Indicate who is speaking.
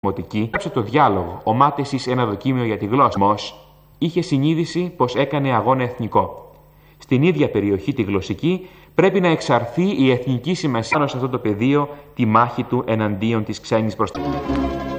Speaker 1: δημοτική, έγραψε το διάλογο. Ο Μάτεσης ένα δοκίμιο για τη γλώσσα. Όμως, είχε συνείδηση πως έκανε αγώνα εθνικό. Στην ίδια περιοχή, τη γλωσσική, πρέπει να εξαρθεί η εθνική σημασία πάνω σε αυτό το πεδίο τη μάχη του εναντίον της ξένης προστασίας.